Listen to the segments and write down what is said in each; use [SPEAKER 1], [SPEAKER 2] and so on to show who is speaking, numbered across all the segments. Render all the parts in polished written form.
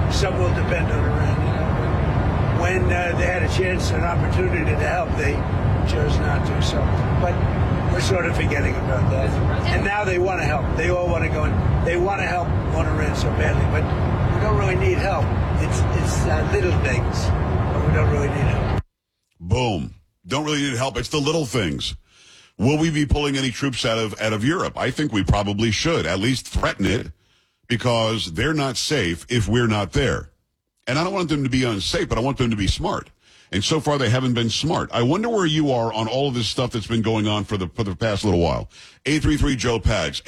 [SPEAKER 1] some will depend on Iran. When they had a chance, an opportunity to help, they chose not to. So, but we're sort of forgetting about that. And now they want to help. They all want to go in. They want to help on Iran so badly, but we don't really need help. It's little things, but we don't really need help.
[SPEAKER 2] Boom. Don't really need help. It's the little things. Will we be pulling any troops out of Europe? I think we probably should, at least threaten it, because they're not safe if we're not there. And I don't want them to be unsafe, but I want them to be smart. And so far, they haven't been smart. I wonder where you are on all of this stuff that's been going on for the past little while. 833-JOE-PAGS,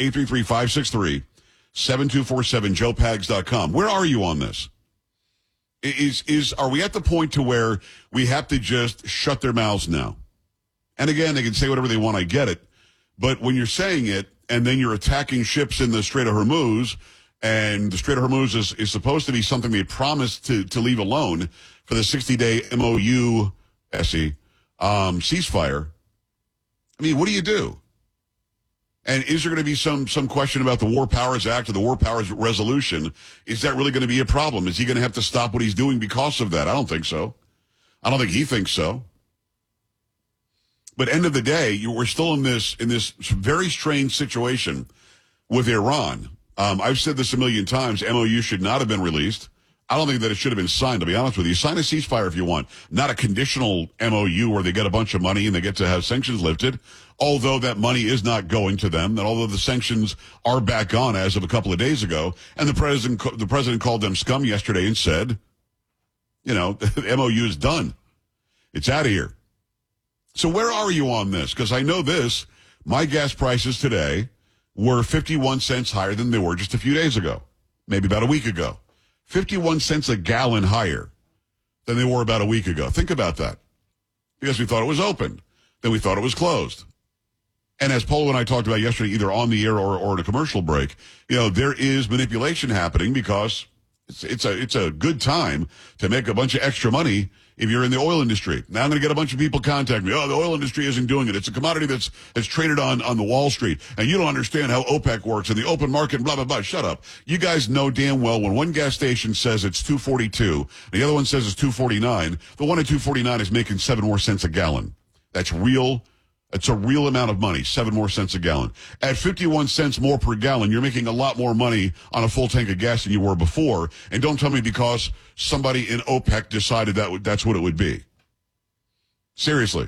[SPEAKER 2] 833-563-7247, joepags.com. Where are you on this? Are we at the point to where we have to just shut their mouths now? And again, they can say whatever they want, I get it. But when you're saying it, and then you're attacking ships in the Strait of Hormuz, and the Strait of Hormuz is supposed to be something they promised to leave alone for the 60-day MOU, ceasefire. I mean, what do you do? And is there going to be some question about the War Powers Act or the War Powers Resolution? Is that really going to be a problem? Is he going to have to stop what he's doing because of that? I don't think so. I don't think he thinks so. But end of the day, we're still in this very strange situation with Iran. I've said this a million times. MOU should not have been released. I don't think that it should have been signed, to be honest with you. Sign a ceasefire if you want. Not a conditional MOU where they get a bunch of money and they get to have sanctions lifted, although that money is not going to them, and although the sanctions are back on as of a couple of days ago, and the president called them scum yesterday and said, the MOU is done. It's out of here. So where are you on this? Because I know this, my gas prices today were 51 cents higher than they were just a few days ago, maybe about a week ago. 51 cents a gallon higher than they were about a week ago. Think about that. Because we thought it was open. Then we thought it was closed. And as Polo and I talked about yesterday, either on the air or in a commercial break, there is manipulation happening because it's a good time to make a bunch of extra money if you're in the oil industry. Now I'm going to get a bunch of people contact me. Oh, the oil industry isn't doing it. It's a commodity that's traded on the Wall Street. And you don't understand how OPEC works and the open market, blah, blah, blah. Shut up. You guys know damn well when one gas station says it's $2.42, and the other one says it's $2.49, the one at $2.49 is making 7 more cents a gallon. That's real. It's a real amount of money, 7 more cents a gallon. At 51 cents more per gallon, you're making a lot more money on a full tank of gas than you were before. And don't tell me because somebody in OPEC decided that's what it would be. Seriously.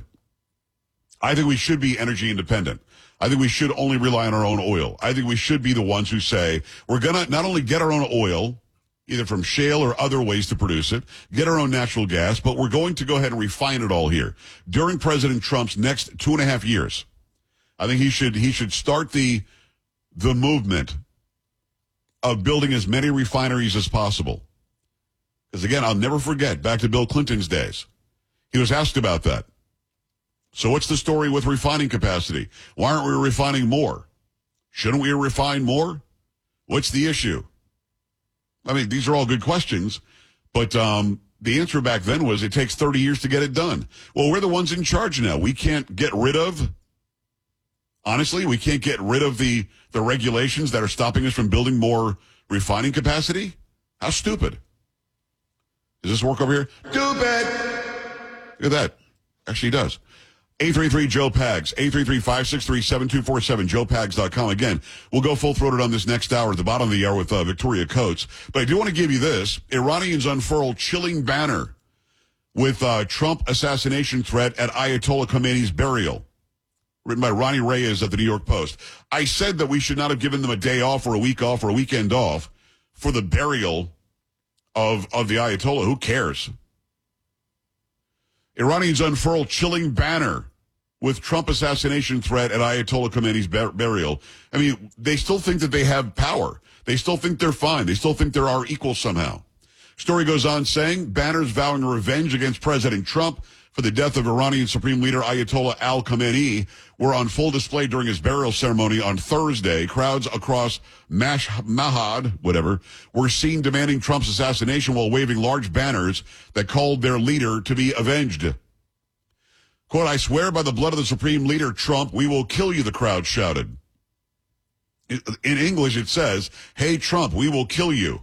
[SPEAKER 2] I think we should be energy independent. I think we should only rely on our own oil. I think we should be the ones who say we're going to not only get our own oil, either from shale or other ways to produce it, get our own natural gas, but we're going to go ahead and refine it all here. During President Trump's next 2.5 years, I think he should start the movement of building as many refineries as possible. Because again, I'll never forget, back to Bill Clinton's days, he was asked about that. So what's the story with refining capacity? Why aren't we refining more? Shouldn't we refine more? What's the issue? I mean, these are all good questions, but the answer back then was it takes 30 years to get it done. Well, we're the ones in charge now. We can't get rid of, honestly, we can't get rid of the regulations that are stopping us from building more refining capacity? How stupid. Does this work over here? Stupid! Look at that. Actually, it does. 833-JOE-PAGS, 833-563-7247, joepags.com. Again, we'll go full-throated on this next hour at the bottom of the hour with Victoria Coates. But I do want to give you this. Iranians unfurl chilling banner with Trump assassination threat at Ayatollah Khomeini's burial. Written by Ronnie Reyes at the New York Post. I said that we should not have given them a day off or a week off or a weekend off for the burial of the Ayatollah. Who cares? Iranians unfurl chilling banner with Trump assassination threat at Ayatollah Khomeini's burial. I mean, they still think that they have power. They still think they're fine. They still think they're our equals somehow. Story goes on saying banners vowing revenge against President Trump for the death of Iranian Supreme Leader Ayatollah Al Khamenei were on full display during his burial ceremony on Thursday. Crowds across Mashhad, were seen demanding Trump's assassination while waving large banners that called their leader to be avenged. Quote, I swear by the blood of the Supreme Leader Trump, we will kill you, the crowd shouted. In English, it says, hey, Trump, we will kill you.